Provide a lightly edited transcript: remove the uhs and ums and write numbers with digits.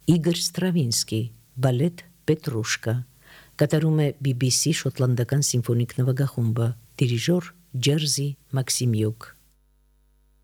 Իգոր Ստրավինսկի, բալետ Պետրուշկա, կատարում է BBC շոտլանդական սիմֆոնիկ նվագախումբը, դիրիժոր Ջերզի Մաքսիմյուկ։